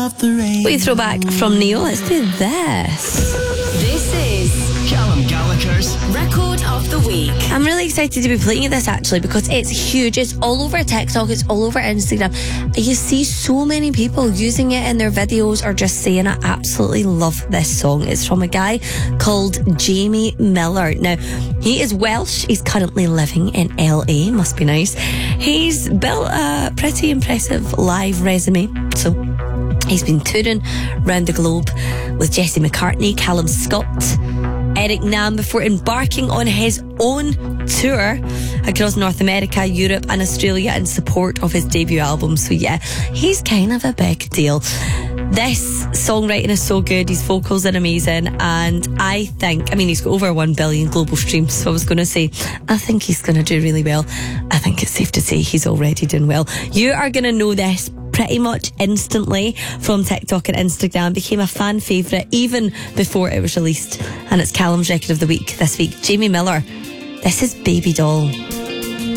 of the rain. We throw back from Neo. Let's do this. This is Callum Gallagher's Record of the Week. I'm really excited to be playing this actually because it's huge. It's all over TikTok, it's all over Instagram. You see so many people using it in their videos or just saying, I absolutely love this song. It's from a guy called Jamie Miller. Now, he is Welsh. He's currently living in LA. Must be nice. He's built a pretty impressive live resume. So he's been touring around the globe with Jesse McCartney, Callum Scott, Eric Nam before embarking on his own tour across North America, Europe and Australia in support of his debut album. So yeah, he's kind of a big deal. This songwriting is so good, his vocals are amazing, and I think, he's got over 1 billion global streams, so I was going to say, I think he's going to do really well. I think it's safe to say he's already doing well. You are going to know this pretty much instantly from TikTok and Instagram. Became a fan favourite even before it was released, and it's Callum's Record of the Week this week. Jamie Miller, this is Baby Doll.